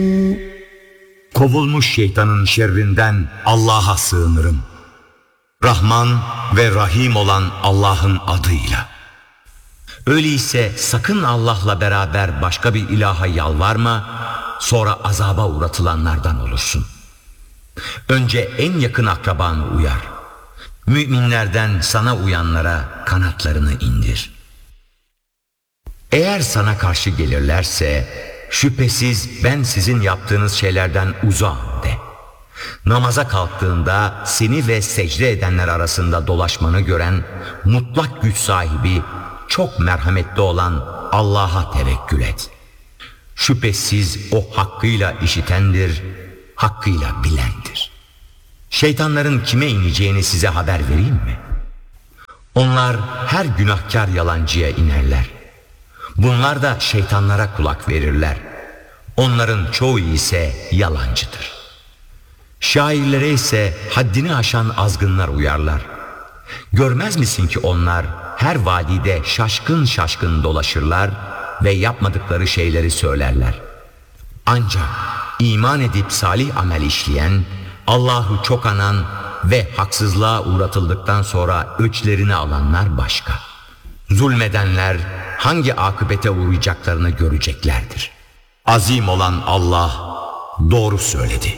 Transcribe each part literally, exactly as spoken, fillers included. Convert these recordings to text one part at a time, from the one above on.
Kovulmuş şeytanın şerrinden Allah'a sığınırım. Rahman ve Rahim olan Allah'ın adıyla. Öyleyse sakın Allah'la beraber başka bir ilaha yalvarma, sonra azaba uğratılanlardan olursun. Önce en yakın akrabanı uyar. Müminlerden sana uyanlara kanatlarını indir. Eğer sana karşı gelirlerse, şüphesiz ben sizin yaptığınız şeylerden uzağım de. Namaza kalktığında seni ve secde edenler arasında dolaşmanı gören mutlak güç sahibi, çok merhametli olan Allah'a tevekkül et. Şüphesiz o hakkıyla işitendir, hakkıyla bilendir. Şeytanların kime ineceğini size haber vereyim mi? Onlar her günahkar yalancıya inerler. Bunlar da şeytanlara kulak verirler. Onların çoğu ise yalancıdır. Şairlere ise haddini aşan azgınlar uyarlar. Görmez misin ki onlar her vadide şaşkın şaşkın dolaşırlar ve yapmadıkları şeyleri söylerler. Ancak iman edip salih amel işleyen, Allah'ı çok anan ve haksızlığa uğratıldıktan sonra öçlerini alanlar başka. Zulmedenler hangi akıbete uğrayacaklarını göreceklerdir. Azim olan Allah doğru söyledi.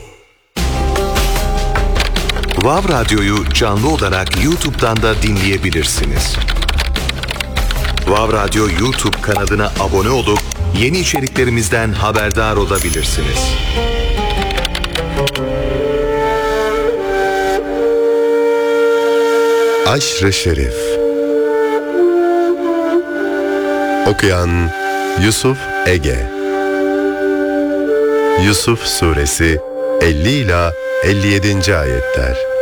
Vav Radyo'yu canlı olarak YouTube'dan da dinleyebilirsiniz. Vav Radyo YouTube kanalına abone olup yeni içeriklerimizden haberdar olabilirsiniz. Aşr-ı Şerif. Okuyan Yusuf Ege. Yusuf Suresi elli ila elli yedinci ayetler.